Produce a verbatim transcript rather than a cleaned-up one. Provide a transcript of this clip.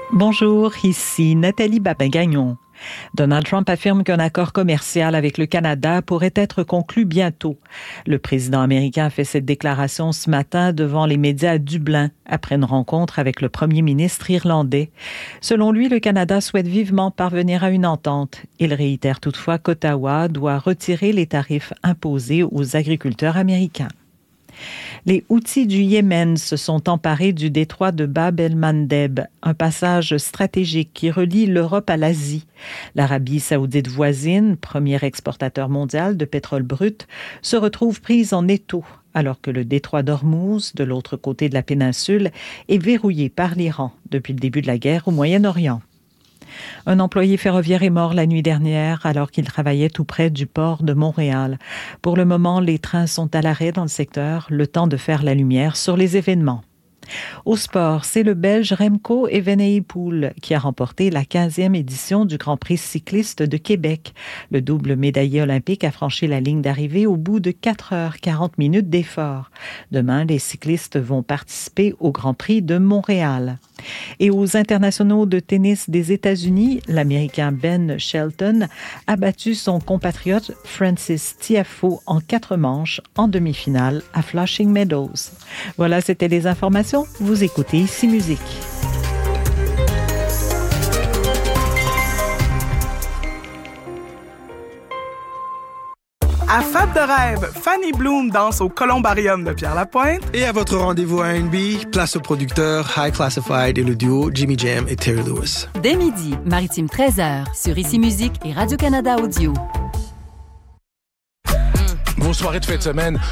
Bonjour, ici Nathalie Babin-Gagnon. Donald Trump affirme qu'un accord commercial avec le Canada pourrait être conclu bientôt. Le président américain a fait cette déclaration ce matin devant les médias à Dublin, après une rencontre avec le premier ministre irlandais. Selon lui, le Canada souhaite vivement parvenir à une entente. Il réitère toutefois qu'Ottawa doit retirer les tarifs imposés aux agriculteurs américains. Les Houthis du Yémen se sont emparés du détroit de Bab el-Mandeb, un passage stratégique qui relie l'Europe à l'Asie. L'Arabie saoudite voisine, premier exportateur mondial de pétrole brut, se retrouve prise en étau, alors que le détroit d'Ormuz, de l'autre côté de la péninsule, est verrouillé par l'Iran depuis le début de la guerre au Moyen-Orient. Un employé ferroviaire est mort la nuit dernière alors qu'il travaillait tout près du port de Montréal. Pour le moment, les trains sont à l'arrêt dans le secteur, le temps de faire la lumière sur les événements. Au sport, c'est le Belge Remco Evenepoel qui a remporté la quinzième édition du Grand Prix cycliste de Québec. Le double médaillé olympique a franchi la ligne d'arrivée au bout de quatre heures quarante minutes d'effort. Demain, les cyclistes vont participer au Grand Prix de Montréal. Et aux internationaux de tennis des États-Unis, l'Américain Ben Shelton a battu son compatriote Francis Tiafoe en quatre manches en demi-finale à Flushing Meadows. Voilà, c'était les informations. Vous écoutez Ici Musique. À Fête de rêve, Fanny Bloom danse au Columbarium de Pierre-Lapointe. Et à votre rendez-vous R and B, place au producteur High Classified et le duo Jimmy Jam et Terry Lewis. Dès midi, Maritime treize heures, sur Ici Musique et Radio-Canada Audio. Vos soirées de fin de semaine